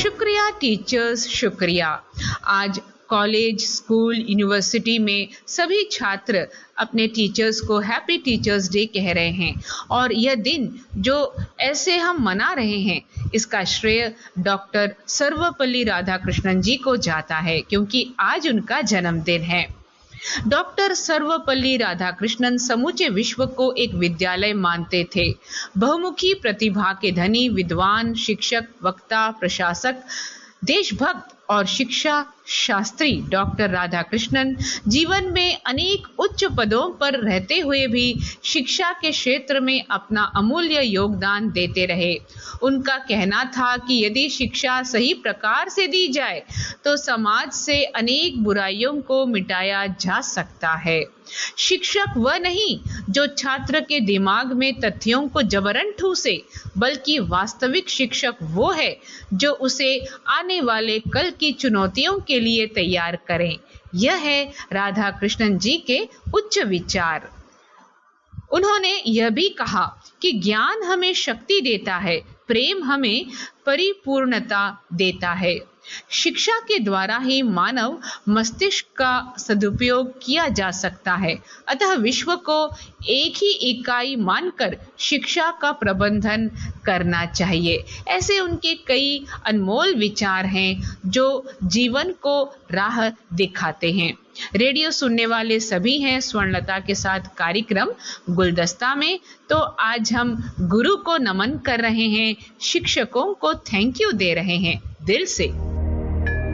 शुक्रिया टीचर्स, शुक्रिया। आज कॉलेज, स्कूल, यूनिवर्सिटी में सभी छात्र अपने टीचर्स को हैप्पी टीचर्स डे कह रहे हैं और यह दिन जो ऐसे हम मना रहे हैं इसका श्रेय डॉक्टर सर्वपल्ली राधाकृष्णन जी को जाता है, क्योंकि आज उनका जन्मदिन है। डॉक्टर सर्वपल्ली राधाकृष्णन समूचे विश्व को एक विद्यालय मानते थे। बहुमुखी प्रतिभा के धनी विद्वान, शिक्षक, वक्ता, प्रशासक, देशभक्त और शिक्षा शास्त्री डॉक्टर राधाकृष्णन जीवन में अनेक उच्च पदों पर रहते हुए भी शिक्षा के क्षेत्र में अपना अमूल्य योगदान देते रहे। उनका कहना था कि यदि शिक्षा सही प्रकार से दी जाए तो समाज से अनेक बुराइयों को मिटाया जा सकता है। शिक्षक वह नहीं जो छात्र के दिमाग में तथ्यों को जबरन ठूसे, बल्कि वास्तविक शिक्षक वो है जो उसे आने वाले कल की चुनौतियों के लिए तैयार करें। यह है राधाकृष्णन जी के उच्च विचार। उन्होंने यह भी कहा कि ज्ञान हमें शक्ति देता है, प्रेम हमें परिपूर्णता देता है। शिक्षा के द्वारा ही मानव मस्तिष्क का सदुपयोग किया जा सकता है। अतः विश्व को एक ही इकाई मानकर शिक्षा का प्रबंधन करना चाहिए। ऐसे उनके कई अनमोल विचार हैं जो जीवन को राह दिखाते हैं। रेडियो सुनने वाले सभी हैं स्वर्णलता के साथ कार्यक्रम गुलदस्ता में। तो आज हम गुरु को नमन कर रहे हैं, शिक्षकों को थैंक यू दे रहे हैं दिल से।